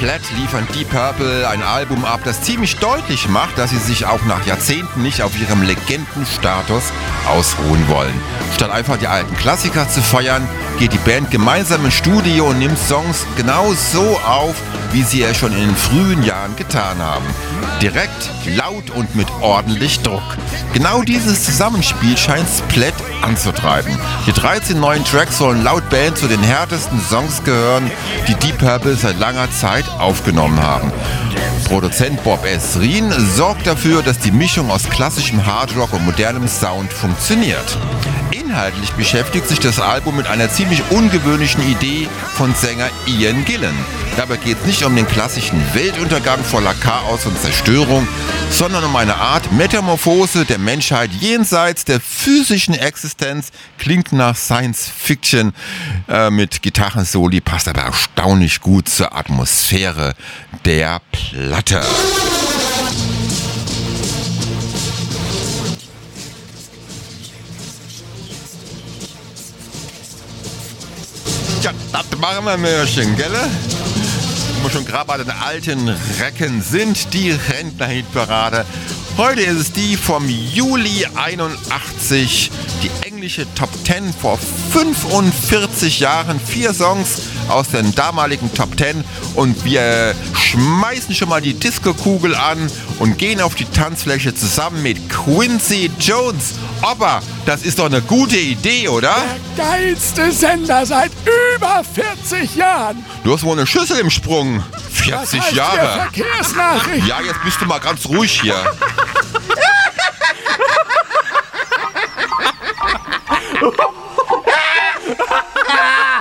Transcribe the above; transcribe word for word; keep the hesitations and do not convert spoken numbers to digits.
Platt liefern Deep Purple ein Album ab, das ziemlich deutlich macht, dass sie sich auch nach Jahrzehnten nicht auf ihrem Legendenstatus ausruhen wollen. Statt einfach die alten Klassiker zu feiern, geht die Band gemeinsam ins Studio und nimmt Songs genau so auf, wie sie es schon in den frühen Jahren getan haben. Direkt, laut und mit ordentlich Druck. Genau dieses Zusammenspiel scheint Splat anzutreiben. Die dreizehn neuen Tracks sollen laut Band zu den härtesten Songs gehören, die Deep Purple seit langer Zeit aufgenommen haben. Produzent Bob Ezrin sorgt dafür, dass die Mischung aus klassischem Hardrock und modernem Sound funktioniert. Inhaltlich beschäftigt sich das Album mit einer ziemlich ungewöhnlichen Idee von Sänger Ian Gillan. Dabei geht es nicht um den klassischen Weltuntergang voller Chaos und Zerstörung, sondern um eine Art Metamorphose der Menschheit jenseits der physischen Existenz. Klingt nach Science Fiction äh, mit Gitarrensoli, passt aber erstaunlich gut zur Atmosphäre der Platte. Ja, das machen wir, Mörchen, gell? Wo wir schon gerade bei den alten Recken sind, die Rentner-Hitparade. Heute ist es die vom Juli einundachtzig, die englische Top zehn vor fünfundvierzig Jahren. Vier Songs aus den damaligen Top zehn und wir schmeißen schon mal die Disco-Kugel an und gehen auf die Tanzfläche zusammen mit Quincy Jones. Opa, das ist doch eine gute Idee, oder? Der geilste Sender seit über vierzig Jahren. Du hast wohl eine Schüssel im Sprung. vierzig Was heißt Jahre. der Verkehrsnachricht? Ja, jetzt bist du mal ganz ruhig hier.